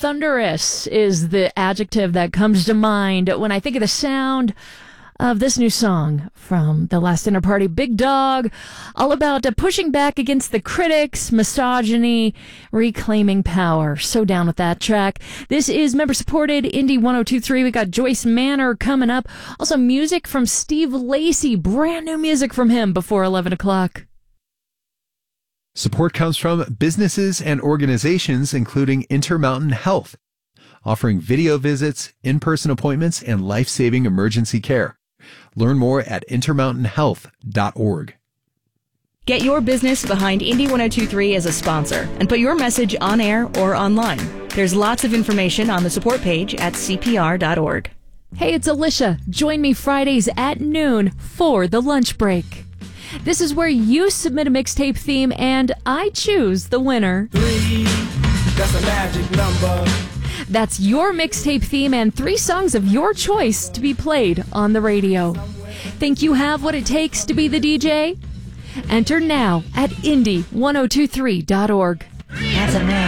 Thunderous is the adjective that comes to mind when I think of the sound of this new song from The Last Dinner Party, Big Dog, all about pushing back against the critics, misogyny, reclaiming power. So down with that track. This is member-supported Indie 102.3. We got Joyce Manor coming up. Also music from Steve Lacy, brand new music from him before 11 o'clock. Support comes from businesses and organizations including Intermountain Health, offering video visits, in-person appointments, and life-saving emergency care. Learn more at intermountainhealth.org. Get your business behind Indie 102.3 as a sponsor and put your message on air or online. There's lots of information on the support page at cpr.org. Hey, it's Alicia. Join me Fridays at noon for the lunch break. This is where you submit a mixtape theme and I choose the winner. 3, that's a magic number. That's your mixtape theme and 3 songs of your choice to be played on the radio. Think you have what it takes to be the DJ? Enter now at indie1023.org. That's a man.